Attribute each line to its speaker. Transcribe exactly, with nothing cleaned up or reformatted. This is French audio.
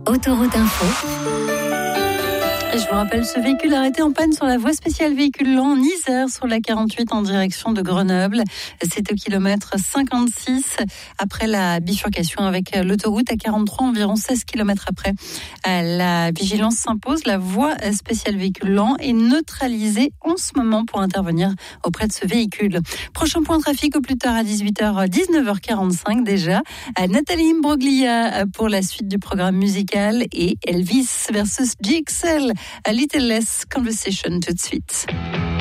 Speaker 1: Autoroute Info.
Speaker 2: Et je vous rappelle ce véhicule arrêté en panne sur la voie spéciale véhicule lent en Isère sur la quarante-huit en direction de Grenoble. C'est au kilomètre cinquante-six après la bifurcation avec l'autoroute à quarante-trois, environ seize kilomètres après. La vigilance s'impose. La voie spéciale véhicule lent est neutralisée en ce moment pour intervenir auprès de ce véhicule. Prochain point trafic au plus tard à dix-huit heures, dix-neuf heures quarante-cinq déjà. Nathalie Imbroglia pour la suite du programme musical et Elvis versus J X L. A Little Less Conversation tout de suite.